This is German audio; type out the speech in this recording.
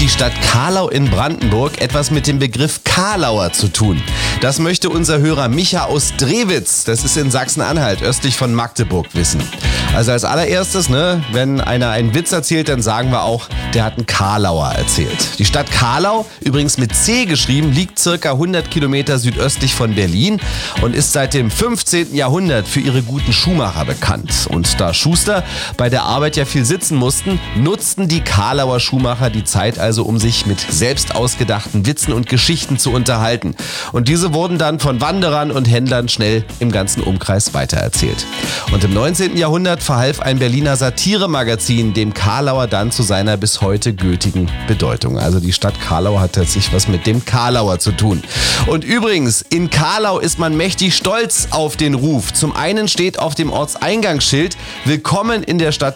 die Stadt Carlau in Brandenburg etwas mit dem Begriff Karlauer zu tun? Das möchte unser Hörer Micha aus Drewitz, das ist in Sachsen-Anhalt, östlich von Magdeburg, wissen. Also als allererstes, wenn einer einen Witz erzählt, dann sagen wir auch, der hat einen Karlauer erzählt. Die Stadt Carlau, übrigens mit C geschrieben, liegt circa 100 Kilometer südöstlich von Berlin und ist seit dem 15. Jahrhundert für ihre guten Schuhmacher bekannt. Und da Schuster bei der Arbeit ja viel sitzen mussten, nutzten die Karlauer Schuhmacher die Zeit also, um sich mit selbst ausgedachten Witzen und Geschichten zu unterhalten. Und diese wurden dann von Wanderern und Händlern schnell im ganzen Umkreis weitererzählt. Und im 19. Jahrhundert verhalf ein Berliner Satiremagazin dem Karlauer dann zu seiner bis heute gültigen Bedeutung. Also die Stadt Carlau hat tatsächlich was mit dem Karlauer zu tun. Und übrigens, in Carlau ist man mächtig stolz auf den Ruf. Zum einen steht auf dem Ortseingangsschild: Willkommen in der Stadt